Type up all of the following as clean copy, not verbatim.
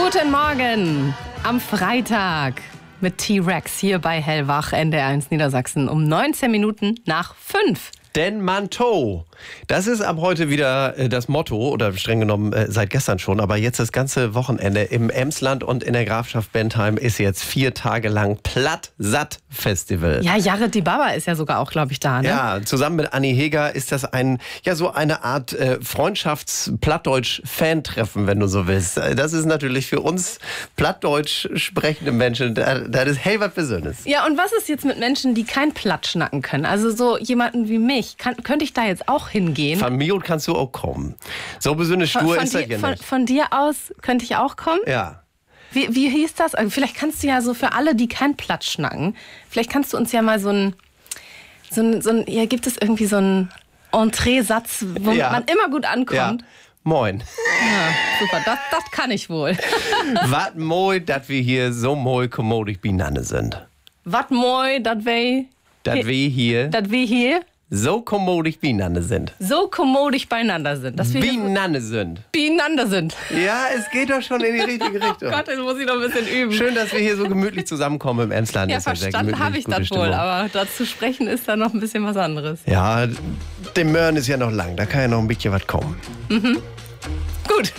Guten Morgen am Freitag mit T-Rex hier bei Hellwach, NDR1 Niedersachsen um 19 Minuten nach 5. Denn Manteau, das ist ab heute wieder das Motto, oder streng genommen seit gestern schon, aber jetzt das ganze Wochenende im Emsland und in der Grafschaft Bentheim ist jetzt 4 Tage lang Platt-Satt-Festival. Ja, Jared Di Baba ist ja sogar auch, glaube ich, da, ne? Ja, zusammen mit Anni Heger ist das so eine Art Freundschafts-Plattdeutsch-Fan-Treffen, wenn du so willst. Das ist natürlich für uns Plattdeutsch sprechende Menschen, das ist hell was Besonderes. Ja, und was ist jetzt mit Menschen, die kein Platt schnacken können? Also so jemanden wie mich. Könnte ich da jetzt auch hingehen? Von mir kannst du auch kommen. So besonders stur ist das ja nicht. Von dir aus könnte ich auch kommen? Ja. Wie hieß das? Also vielleicht kannst du ja so für alle, die kein Platt schnacken, vielleicht kannst du uns ja mal ja, gibt es irgendwie so einen Entree-Satz, wo man immer gut ankommt? Ja. Moin. Ja, super, das kann ich wohl. Wat moi, dat wir hier so moi kommodig beieinander sind. Wat moi, dat wir hier so kommodig beieinander sind. So kommodig beieinander sind. Dass wir beieinander sind. Beieinander sind. Ja, es geht doch schon in die richtige Richtung. Oh Gott, jetzt muss ich noch ein bisschen üben. Schön, dass wir hier so gemütlich zusammenkommen im Emsland. Ja, verstanden habe ich das wohl, aber dazu sprechen ist da noch ein bisschen was anderes. Ja, dem Mörn ist ja noch lang, da kann ja noch ein bisschen was kommen. Mhm. Gut.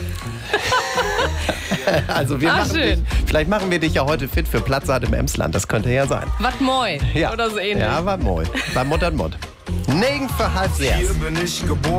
Also vielleicht machen wir dich ja heute fit für Plattsaat im Emsland, das könnte ja sein. Wat moi, ja. Oder so ähnlich. Ja, wat moi. Bei Mott an Mott. 9 für halb 6. Hier bin ich geboren.